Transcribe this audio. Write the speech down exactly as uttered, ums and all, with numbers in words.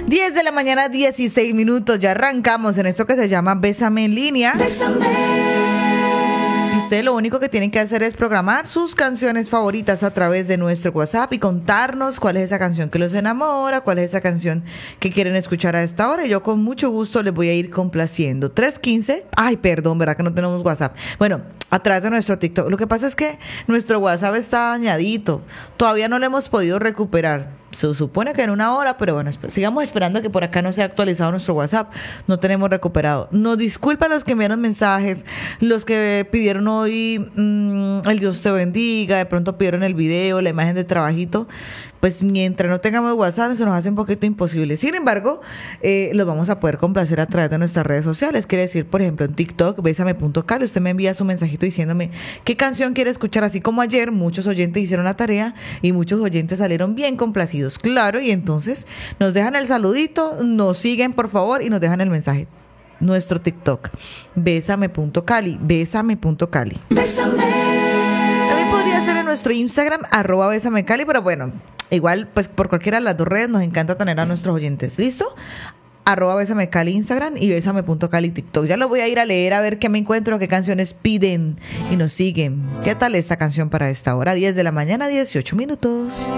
diez de la mañana, dieciséis minutos. Ya arrancamos en esto que se llama Bésame en línea. Bésame. Y ustedes lo único que tienen que hacer es programar sus canciones favoritas a través de nuestro WhatsApp y contarnos cuál es esa canción que los enamora, cuál es esa canción que quieren escuchar a esta hora. Y yo con mucho gusto les voy a ir complaciendo. tres quince. Ay, perdón, ¿verdad que no tenemos WhatsApp? Bueno, a través de nuestro TikTok. Lo que pasa es que nuestro WhatsApp está dañadito. Todavía no lo hemos podido recuperar. Se supone que en una hora, pero bueno, sigamos esperando que por acá no se ha actualizado nuestro WhatsApp. No tenemos recuperado. Nos disculpan los que enviaron mensajes, los que pidieron hoy mmm, el Dios te bendiga, de pronto pidieron el video, la imagen de trabajito. Pues mientras no tengamos WhatsApp se nos hace un poquito imposible. Sin embargo, eh, lo vamos a poder complacer a través de nuestras redes sociales. Quiere decir, por ejemplo, en TikTok, bésame punto cali, usted me envía su mensajito diciéndome qué canción quiere escuchar. Así como ayer muchos oyentes hicieron la tarea y muchos oyentes salieron bien complacidos. Claro, y entonces nos dejan el saludito, nos siguen por favor y nos dejan el mensaje. Nuestro TikTok, bésame punto cali, bésame punto cali. También podría ser en nuestro Instagram, arroba bésame cali, pero bueno, igual, pues por cualquiera de las dos redes nos encanta tener a nuestros oyentes. ¿Listo? Arroba Bésame Cali Instagram y Bésame punto cali TikTok. Ya lo voy a ir a leer a ver qué me encuentro, qué canciones piden y nos siguen. ¿Qué tal esta canción para esta hora? diez de la mañana, dieciocho minutos.